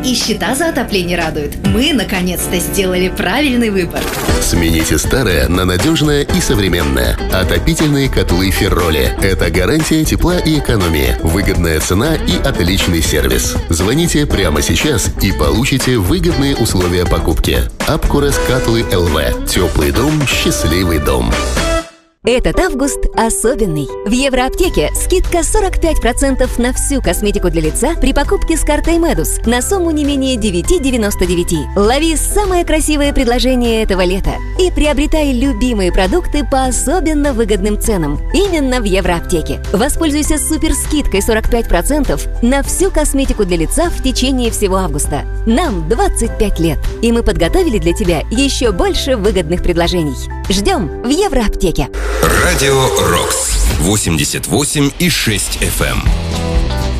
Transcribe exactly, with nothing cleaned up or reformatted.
И счета за отопление радуют. Мы, наконец-то, сделали правильный выбор. Смените старое на надежное и современное. Отопительные котлы Ферроли. Это гарантия тепла и экономии, выгодная цена и отличный сервис. Звоните прямо сейчас и получите выгодные условия покупки. Апкурес Катлы ЛВ. Теплый дом, счастливый дом. Этот август особенный. В Евроаптеке скидка сорок пять процентов на всю косметику для лица при покупке с картой Медус на сумму не менее девять девяносто девять. Лови самое красивое предложение этого лета и приобретай любимые продукты по особенно выгодным ценам именно в Евроаптеке. Воспользуйся суперскидкой сорок пять процентов на всю косметику для лица в течение всего августа. Нам двадцать пять лет, и мы подготовили для тебя еще больше выгодных предложений. Ждем в Евроаптеке. Радио Рокс восемьдесят восемь и шесть эф эм.